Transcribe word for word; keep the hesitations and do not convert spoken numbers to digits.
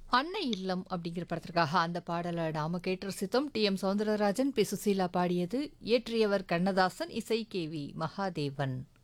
அன்னை இல்லம் அப்படிங்கிற படத்திற்காக அந்த பாடலை நாம கேட்டு ரசித்தோம். D M Soundararajan, B Susheela பாடியது. இயற்றியவர் கண்ணதாசன், இசை கே வி மகாதேவன்.